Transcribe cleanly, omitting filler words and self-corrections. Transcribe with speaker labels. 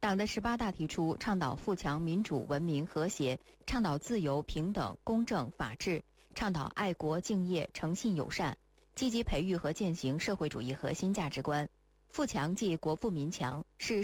Speaker 1: 党的18大提出倡导富强、民主、文明、和谐，倡导自由、平等、公正、法治，倡导爱国、敬业、诚信、友善，积极培育和践行社会主义核心价值观。富强即国富民强，是